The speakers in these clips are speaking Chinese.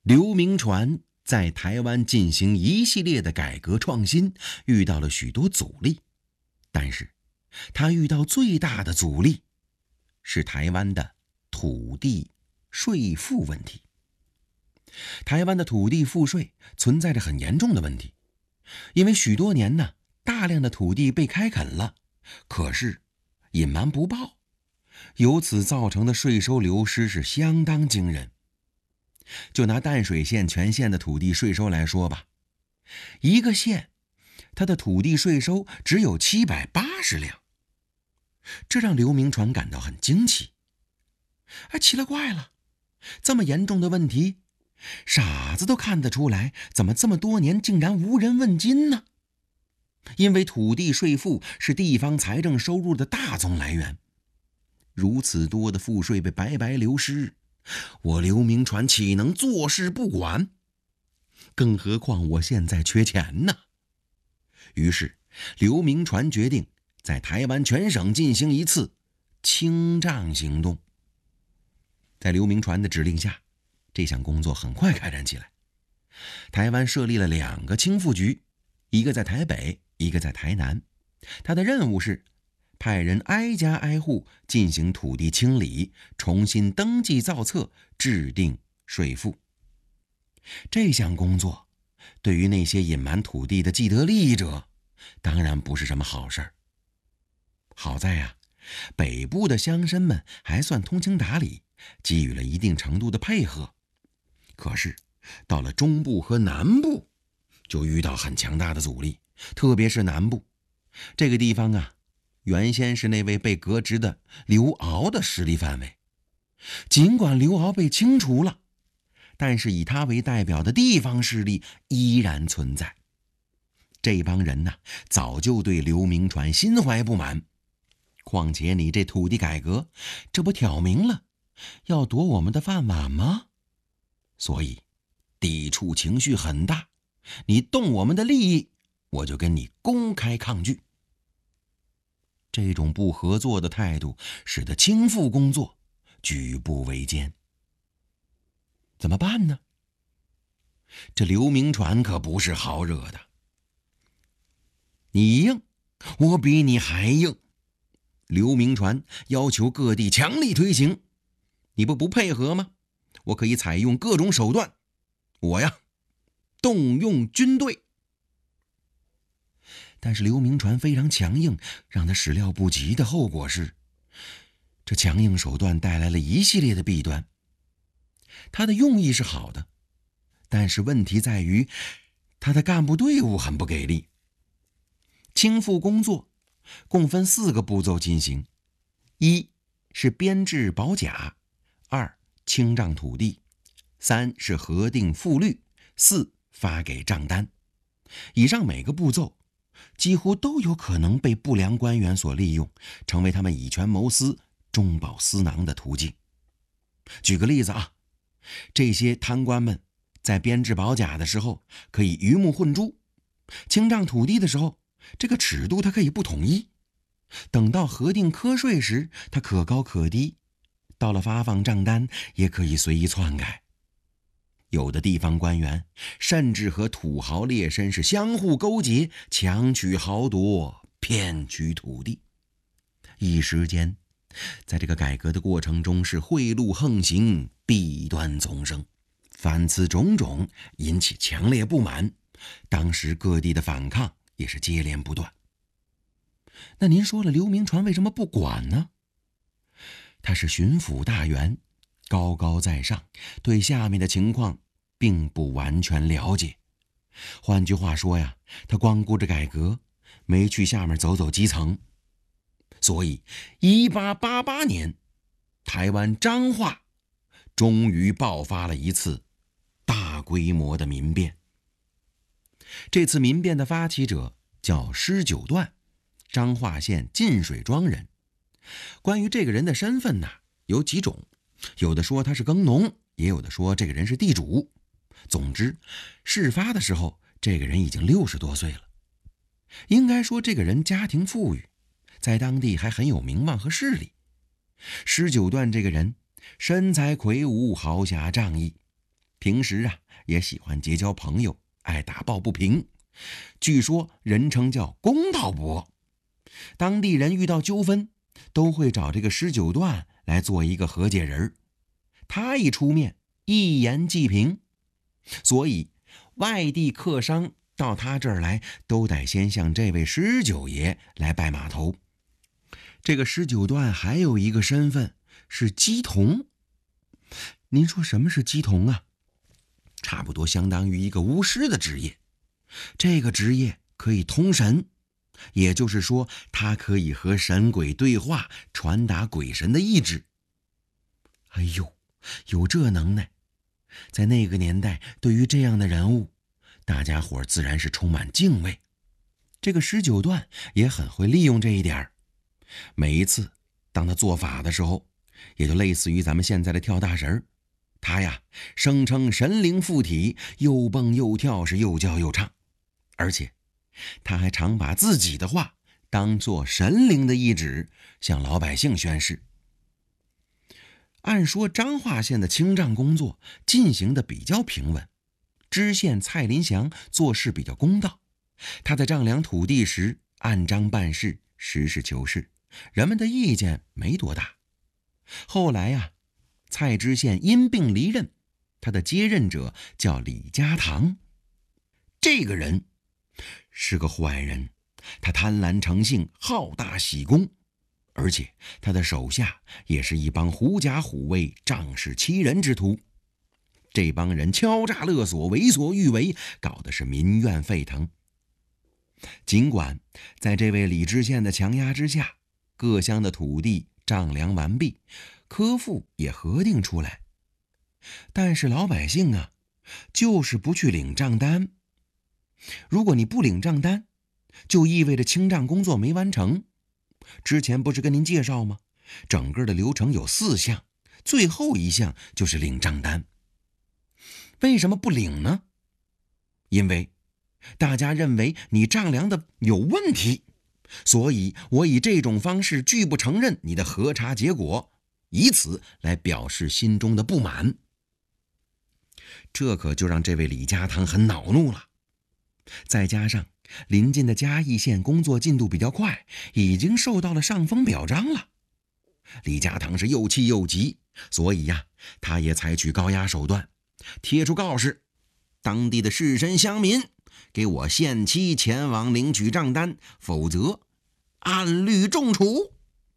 刘铭传在台湾进行一系列的改革创新，遇到了许多阻力，但是他遇到最大的阻力是台湾的土地税赋问题。台湾的土地赋税存在着很严重的问题，因为许多年呢，大量的土地被开垦了，可是隐瞒不报，由此造成的税收流失是相当惊人。就拿淡水县全县的土地税收来说吧，一个县它的土地税收只有780两，这让刘铭传感到很惊奇。奇了怪了，这么严重的问题，傻子都看得出来，怎么这么多年竟然无人问津呢？因为土地税赋是地方财政收入的大宗来源，如此多的赋税被白白流失，我刘铭传岂能坐视不管？更何况我现在缺钱呢。于是刘铭传决定在台湾全省进行一次清账行动。在刘铭传的指令下，这项工作很快开展起来。台湾设立了2个清赋局，一个在台北，一个在台南。他的任务是派人挨家挨户进行土地清理，重新登记造册，制定税赋。这项工作对于那些隐瞒土地的既得利益者当然不是什么好事。好在北部的乡绅们还算通情达理，给予了一定程度的配合。可是到了中部和南部就遇到很强大的阻力，特别是南部这个地方原先是那位被革职的刘骜的势力范围。尽管刘骜被清除了，但是以他为代表的地方势力依然存在。这帮人早就对刘铭传心怀不满，况且你这土地改革，这不挑明了要夺我们的饭碗吗？所以抵触情绪很大，你动我们的利益，我就跟你公开抗拒。这种不合作的态度使得清赋工作举步维艰。怎么办呢？这刘铭传可不是好惹的。你硬，我比你还硬。刘铭传要求各地强力推行，你不配合吗？我可以采用各种手段，我动用军队。但是刘铭传非常强硬，让他始料不及的后果是，这强硬手段带来了一系列的弊端。他的用意是好的，但是问题在于他的干部队伍很不给力。清赋工作共分4个步骤进行：一是编制保甲，2清账土地，3是核定赋率，4发给账单。以上每个步骤几乎都有可能被不良官员所利用，成为他们以权谋私、中饱私囊的途径。举个例子这些贪官们在编制保甲的时候可以鱼目混珠，清账土地的时候这个尺度它可以不统一，等到核定科税时它可高可低，到了发放账单也可以随意篡改。有的地方官员甚至和土豪劣绅是相互勾结，强取豪夺，骗取土地。一时间在这个改革的过程中是贿赂横行，弊端丛生，凡此种种引起强烈不满，当时各地的反抗也是接连不断。那您说了，刘铭传为什么不管呢？他是巡抚大员，高高在上，对下面的情况并不完全了解。换句话说他光顾着改革，没去下面走走基层。所以1888年台湾彰化终于爆发了一次大规模的民变。这次民变的发起者叫施九段，彰化县浸水庄人。关于这个人的身份有几种，有的说他是耕农，也有的说这个人是地主。总之事发的时候这个人已经60多岁了。应该说这个人家庭富裕，在当地还很有名望和势力。施九段这个人身材魁梧，豪侠仗义， 平时也喜欢结交朋友，爱打抱不平，据说人称叫公道伯。当地人遇到纠纷都会找这个施九段来做一个和解人，他一出面一言既平，所以外地客商到他这儿来都得先向这位施九爷来拜码头。这个施九段还有一个身份是鸡童。您说什么是鸡童啊？差不多相当于一个巫师的职业。这个职业可以通神，也就是说他可以和神鬼对话，传达鬼神的意志。哎呦，有这能耐，在那个年代，对于这样的人物，大家伙自然是充满敬畏。这个施九段也很会利用这一点。每一次当他做法的时候，也就类似于咱们现在的跳大神，他声称神灵附体，又蹦又跳，是又叫又唱，而且他还常把自己的话当作神灵的懿旨向老百姓宣示。按说彰化县的清障工作进行的比较平稳，知县蔡林祥做事比较公道，他在丈量土地时按章办事，实事求是，人们的意见没多大。后来蔡知县因病离任，他的接任者叫李家堂。这个人是个坏人，他贪婪成性，好大喜功，而且他的手下也是一帮狐假虎威、仗势欺人之徒。这帮人敲诈勒索，为所欲为，搞得是民怨沸腾。尽管在这位李知县的强压之下，各乡的土地丈量完毕，科付也核定出来，但是老百姓就是不去领账单。如果你不领账单，就意味着清账工作没完成。之前不是跟您介绍吗？整个的流程有4项，最后一项就是领账单。为什么不领呢？因为大家认为你丈量的有问题，所以我以这种方式拒不承认你的核查结果，以此来表示心中的不满。这可就让这位李家堂很恼怒了。再加上临近的嘉义县工作进度比较快，已经受到了上峰表彰了。李家堂是又气又急，所以他也采取高压手段，贴出告示，当地的士绅乡民给我限期前往领取账单，否则按律重处。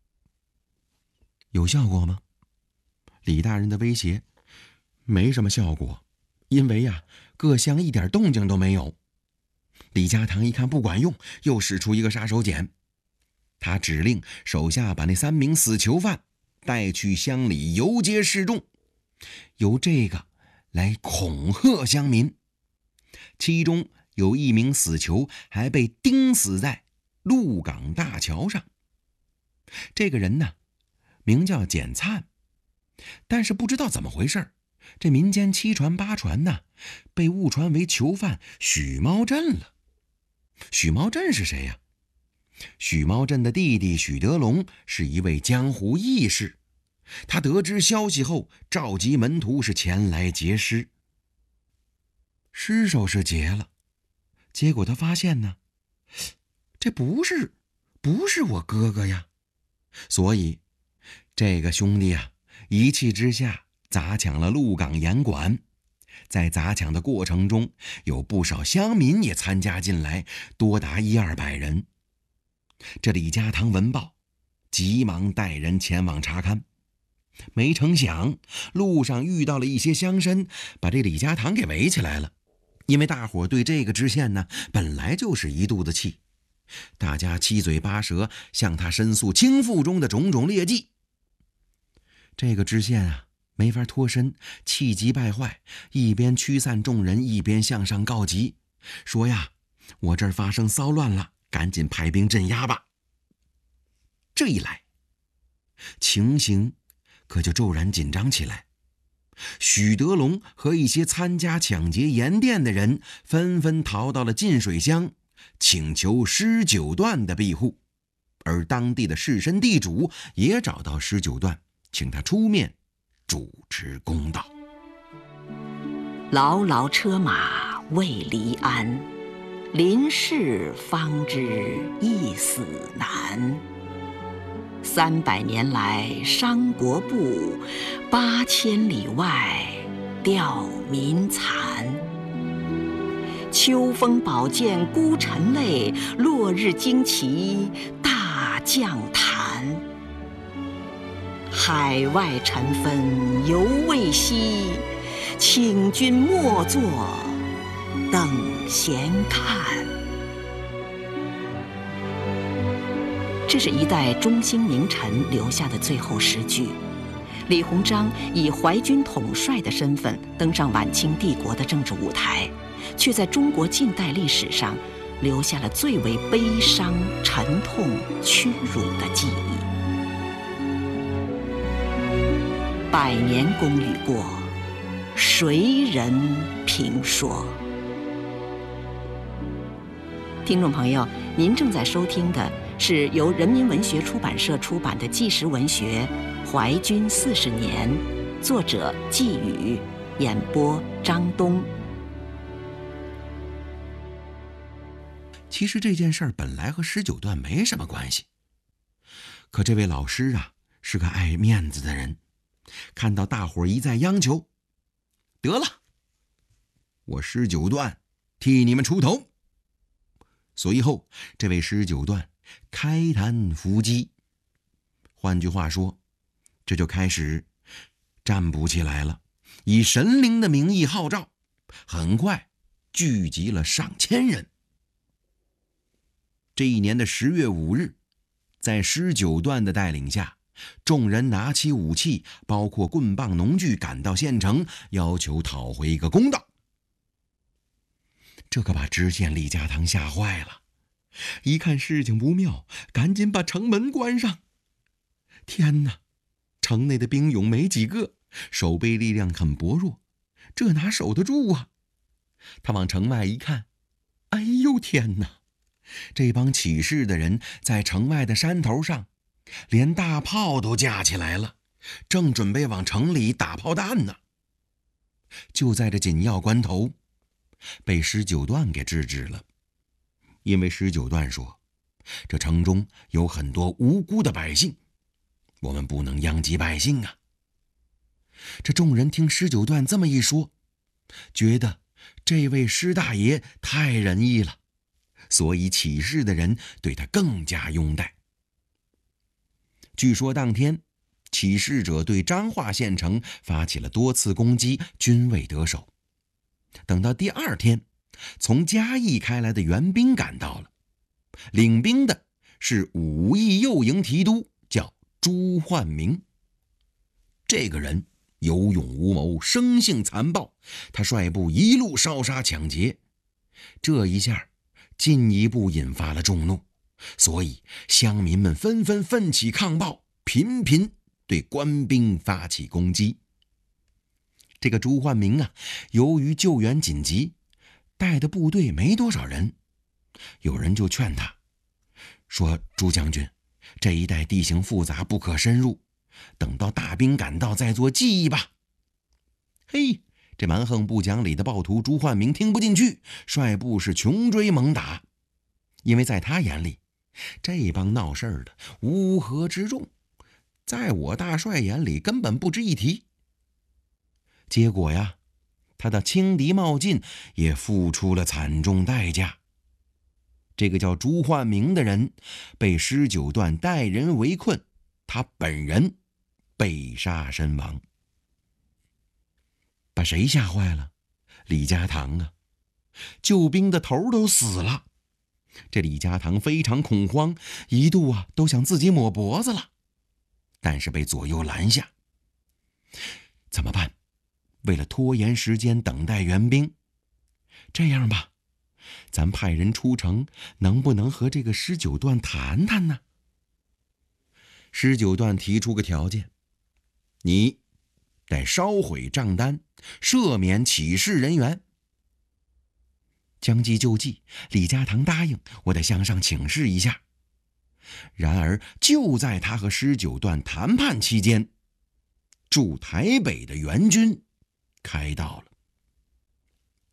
有效果吗？李大人的威胁没什么效果，因为各乡一点动静都没有。李家堂一看不管用，又使出一个杀手锏，他指令手下把那3名死囚犯带去乡里游街示众，由这个来恐吓乡民。其中有1名死囚还被钉死在鹿港大桥上。这个人名叫简灿，但是不知道怎么回事，这民间7传8传被误传为囚犯许茂镇了。许茂镇是谁呀？许茂镇的弟弟许德龙是一位江湖义士，他得知消息后召集门徒是前来劫尸。尸首是劫了，结果他发现这不是我哥哥呀，所以这个兄弟一气之下砸抢了鹿港盐馆。在砸抢的过程中，有不少乡民也参加进来，多达100-200人。这李家堂闻报，急忙带人前往查勘。没成想路上遇到了一些乡绅，把这李家堂给围起来了。因为大伙对这个知县本来就是一肚子气，大家七嘴八舌向他申诉倾覆中的种种劣迹。这个知县没法脱身，气急败坏，一边驱散众人，一边向上告急，说我这儿发生骚乱了，赶紧派兵镇压吧。这一来，情形可就骤然紧张起来。许德龙和一些参加抢劫盐店的人纷纷逃到了进水乡，请求施九段的庇护。而当地的士绅地主也找到施九段，请他出面主持公道。 牢牢车马未离鞍，临事方知一死难。300年来伤国步，8千里外吊民残。秋风宝剑孤臣泪，落日旌旗大将坛。海外尘纷犹未息，请君莫作等闲看。这是一代中兴名臣留下的最后诗句。李鸿章以淮军统帅的身份登上晚清帝国的政治舞台，却在中国近代历史上留下了最为悲伤、沉痛、屈辱的记忆。100年功与过，谁人评说？听众朋友，您正在收听的是由人民文学出版社出版的纪实文学《淮军40年》，作者季宇，演播张东。 其实这件事儿本来和19段没什么关系，可这位老师啊是个爱面子的人，看到大伙儿一再央求，得了，我19段替你们出头。随后这位19段开坛伏击，换句话说，这就开始占卜起来了，以神灵的名义号召，很快聚集了上千人。这一年的10月5日，在19段的带领下，众人拿起武器，包括棍棒农具，赶到县城，要求讨回一个公道。这可把知县李家堂吓坏了，一看事情不妙，赶紧把城门关上。天哪，城内的兵勇没几个，守备力量很薄弱，这哪守得住啊？他往城外一看，哎呦天哪，这帮起事的人在城外的山头上连大炮都架起来了，正准备往城里打炮弹呢。就在这紧要关头，被19段给制止了。因为19段说，这城中有很多无辜的百姓，我们不能殃及百姓啊。这众人听19段这么一说，觉得这位施大爷太仁义了，所以起事的人对他更加拥戴。据说当天起事者对彰化县城发起了多次攻击，均未得手。等到第2天，从嘉义开来的援兵赶到了，领兵的是武义右营提督，叫朱焕明。这个人有勇无谋，生性残暴，他率部一路烧杀抢劫，这一下进一步引发了众怒，所以乡民们纷纷奋起抗暴，频频对官兵发起攻击。这个朱焕明啊，由于救援紧急，带的部队没多少人，有人就劝他说，朱将军，这一带地形复杂，不可深入，等到大兵赶到再做记忆吧。嘿，这蛮横不讲理的暴徒朱焕明听不进去，率部是穷追猛打。因为在他眼里，这帮闹事儿的乌合之众，在我大帅眼里根本不值一提。结果呀，他的轻敌冒进也付出了惨重代价。这个叫朱焕明的人被19段带人围困，他本人被杀身亡。把谁吓坏了？李家堂啊！救兵的头都死了，这李家堂非常恐慌，一度啊都想自己抹脖子了，但是被左右拦下。怎么办？为了拖延时间等待援兵，这样吧，咱派人出城，能不能和这个19段谈谈呢？19段提出个条件，你得烧毁账单，赦免起事人员。将计就计，李家堂答应，我得向上请示一下。然而就在他和19段谈判期间，驻台北的援军开到了。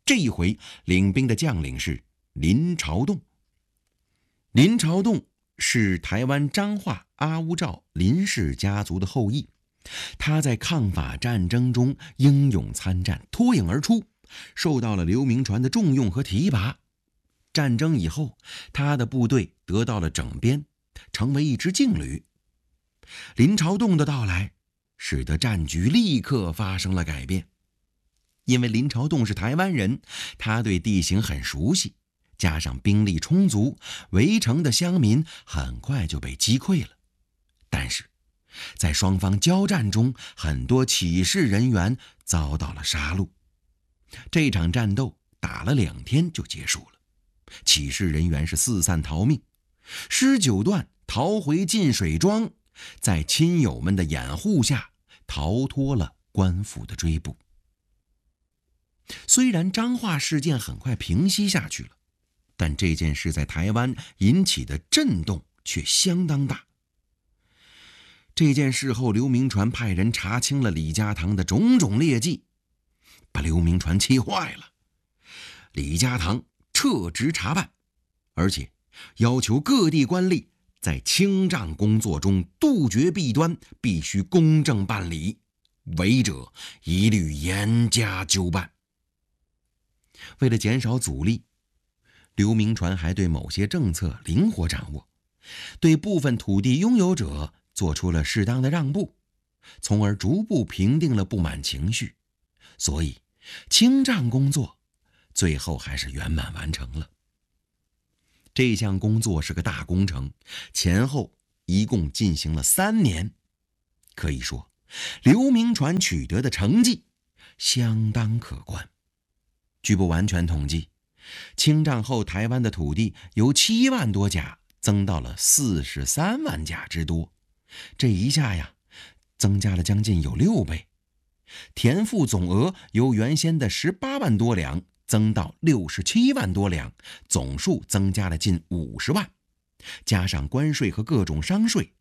这一回领兵的将领是林朝栋。林朝栋是台湾彰化阿乌照林氏家族的后裔，他在抗法战争中英勇参战，脱颖而出，受到了刘铭传的重用和提拔。战争以后，他的部队得到了整编，成为一支劲旅。林朝栋的到来使得战局立刻发生了改变。因为林朝栋是台湾人，他对地形很熟悉，加上兵力充足，围城的乡民很快就被击溃了。但是在双方交战中，很多起事人员遭到了杀戮。这场战斗打了2天就结束了，起事人员是四散逃命，施九段逃回进水庄，在亲友们的掩护下逃脱了官府的追捕。虽然彰化事件很快平息下去了，但这件事在台湾引起的震动却相当大。这件事后，刘铭传派人查清了李家堂的种种劣迹，把刘铭传气坏了。李家堂撤职查办，而且要求各地官吏在清账工作中杜绝弊端，必须公正办理，违者一律严加纠办。为了减少阻力，刘铭传还对某些政策灵活掌握，对部分土地拥有者做出了适当的让步，从而逐步平定了不满情绪。所以清账工作最后还是圆满完成了。这项工作是个大工程，前后一共进行了3年。可以说刘铭传取得的成绩相当可观。据不完全统计，清账后台湾的土地由7万多甲增到了43万甲之多，这一下呀，增加了将近有6倍。田赋总额由原先的18万多两增到67万多两，总数增加了近50万，加上关税和各种商税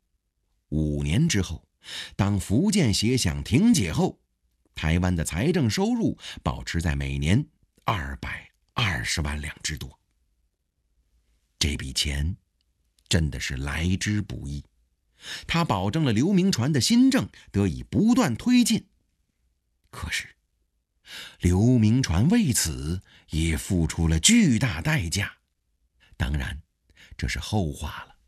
，5年之后，当福建协饷停解后，台湾的财政收入保持在每年220万两之多。这笔钱真的是来之不易，它保证了刘铭传的新政得以不断推进。可是刘铭传为此也付出了巨大代价，当然这是后话了。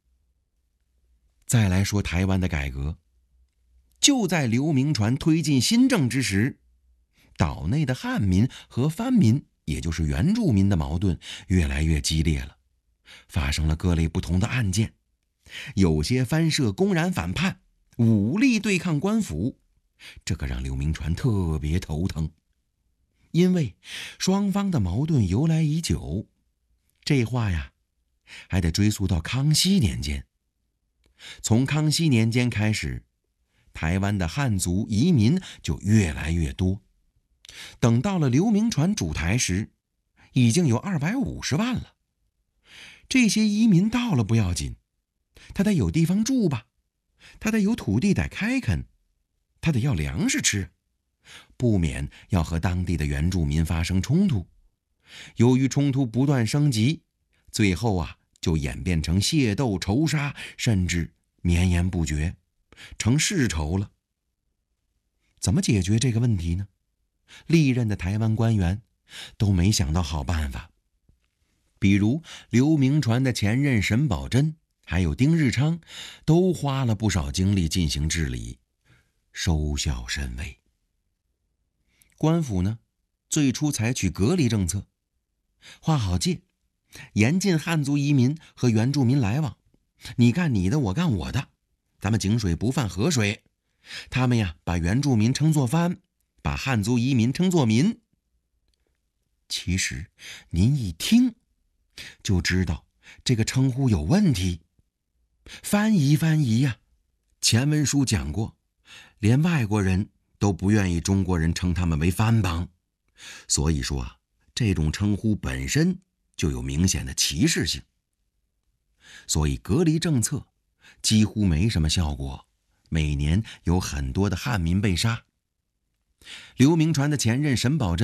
再来说台湾的改革，就在刘铭传推进新政之时，岛内的汉民和番民，也就是原住民的矛盾越来越激烈了，发生了各类不同的案件。有些番社公然反叛，武力对抗官府，这个让刘铭传特别头疼。因为双方的矛盾由来已久，这话呀还得追溯到康熙年间。从康熙年间开始，台湾的汉族移民就越来越多，等到了刘铭传主台时，已经有250万了。这些移民到了不要紧，他得有地方住吧，他得有土地得开垦，他得要粮食吃，不免要和当地的原住民发生冲突。由于冲突不断升级，最后就演变成械斗、仇杀，甚至绵延不绝，成世仇了。怎么解决这个问题呢？历任的台湾官员都没想到好办法。比如刘铭传的前任沈葆桢还有丁日昌，都花了不少精力进行治理，收效甚微。官府呢，最初采取隔离政策，划好界，严禁汉族移民和原住民来往，你干你的，我干我的，咱们井水不犯河水。他们呀，把原住民称作番，把汉族移民称作民。其实您一听就知道这个称呼有问题。翻译呀，前文书讲过，连外国人都不愿意中国人称他们为番邦，所以说这种称呼本身就有明显的歧视性。所以隔离政策几乎没什么效果，每年有很多的汉民被杀。刘铭传的前任沈葆桢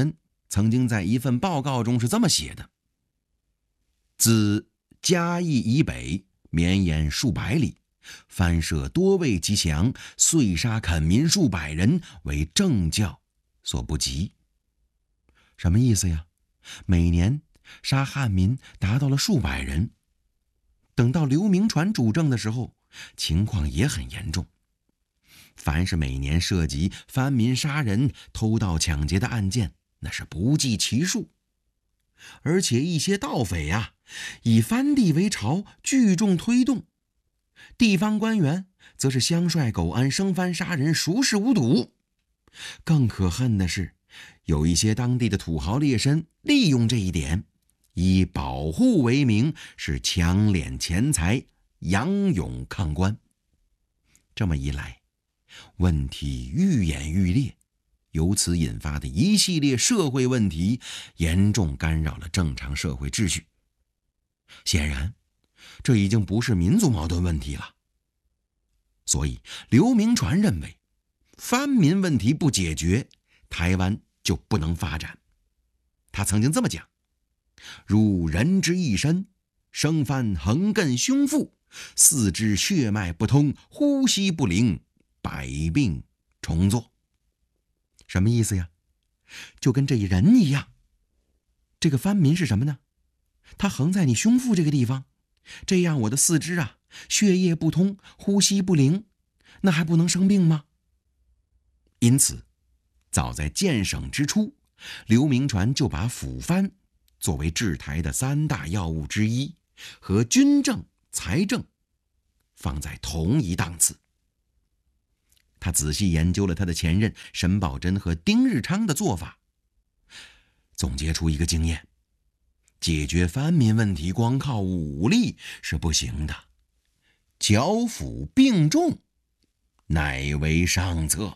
曾经在一份报告中是这么写的：自嘉义以北绵延数百里，番设多位吉祥，遂杀垦民数百人，为政教所不及。什么意思呀？每年杀汉民达到了数百人，等到刘铭传主政的时候，情况也很严重。凡是每年涉及番民杀人、偷盗抢劫的案件，那是不计其数。而且一些盗匪啊，以番地为巢，聚众推动；地方官员则是相率狗安生番杀人，熟视无睹。更可恨的是，有一些当地的土豪劣绅利用这一点，以保护为名，是强敛钱财，扬勇抗官。这么一来，问题愈演愈烈，由此引发的一系列社会问题，严重干扰了正常社会秩序。显然，这已经不是民族矛盾问题了。所以，刘铭传认为，番民问题不解决，台湾就不能发展。他曾经这么讲：如人之一身，生番横亘胸腹，四肢血脉不通，呼吸不灵，百病重作。什么意思呀？就跟这一人一样。这个番民是什么呢？它横在你胸腹这个地方，这样我的四肢啊，血液不通，呼吸不灵，那还不能生病吗？因此，早在建省之初，刘铭传就把府番作为治台的3大要务之一，和军政、财政放在同一档次。他仔细研究了他的前任沈葆桢和丁日昌的做法，总结出一个经验：解决番民问题光靠武力是不行的，剿抚并重乃为上策。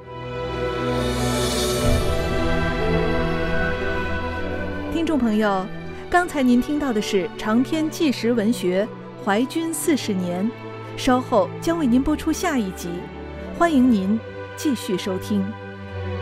听众朋友，刚才您听到的是长篇纪实文学《淮军40年》，稍后将为您播出下一集，欢迎您继续收听。